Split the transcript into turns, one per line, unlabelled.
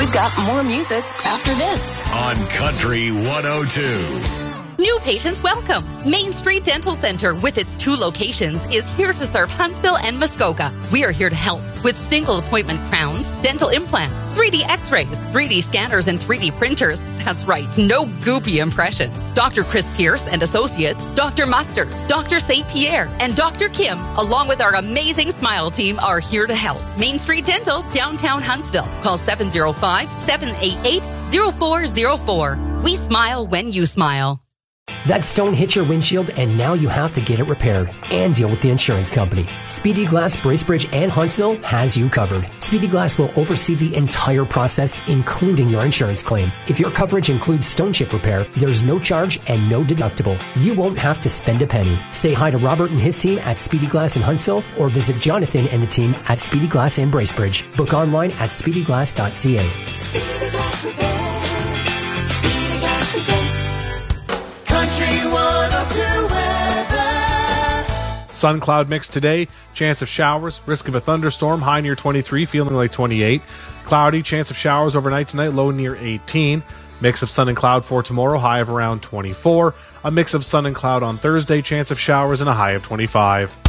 We've got more music after this
on Country 102.
New patients welcome. Main Street Dental Center, with its 2 locations, is here to serve Huntsville and Muskoka. We are here to help with single appointment crowns, dental implants, 3D x-rays, 3D scanners, and 3D printers. That's right, no goopy impressions. Dr. Chris Pierce and Associates, Dr. Mustard, Dr. St. Pierre, and Dr. Kim, along with our amazing Smile team, are here to help. Main Street Dental, downtown Huntsville. Call 705-788-0404. We smile when you smile.
That stone hit your windshield and now you have to get it repaired and deal with the insurance company. Speedy Glass Bracebridge and Huntsville has you covered. Speedy Glass will oversee the entire process, including your insurance claim. If your coverage includes stone chip repair, there's no charge and no deductible. You won't have to spend a penny. Say hi to Robert and his team at Speedy Glass in Huntsville or visit Jonathan and the team at Speedy Glass in Bracebridge. Book online at speedyglass.ca.
Speedy Glass Repair. Speedy Glass Repair. Country 102 weather.
Sun cloud mix today. Chance of showers. Risk of a thunderstorm. High near 23, feeling like 28. Cloudy. Chance of showers overnight tonight. Low near 18. Mix of sun and cloud for tomorrow. High of around 24. A mix of sun and cloud on Thursday. Chance of showers and a high of 25.